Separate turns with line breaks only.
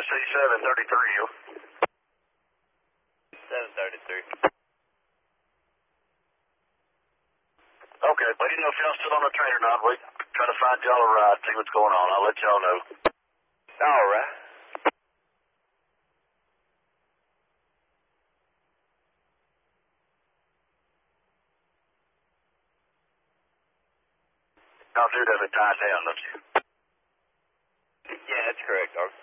Tennessee 733.
733.
Okay, let me know if y'all still on the train or not. We try to find y'all a ride, see what's going on. I'll let y'all know.
All right.
Y'all do that at time down, don't you?
Yeah, that's correct, dog.